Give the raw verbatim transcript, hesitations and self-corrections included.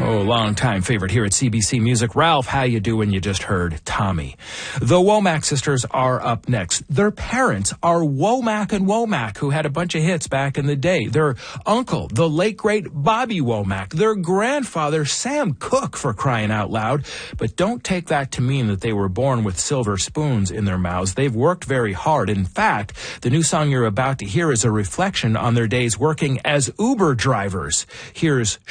Oh, long-time favorite here at C B C Music. Ralph, how you doing? You just heard Tommy. The Womack sisters are up next. Their parents are Womack and Womack, who had a bunch of hits back in the day. Their uncle, the late, great Bobby Womack. Their grandfather, Sam Cooke, for crying out loud. But don't take that to mean that they were born with silver spoons in their mouths. They've worked very hard. In fact, the new song you're about to hear is a reflection on their days working as Uber drivers. Here's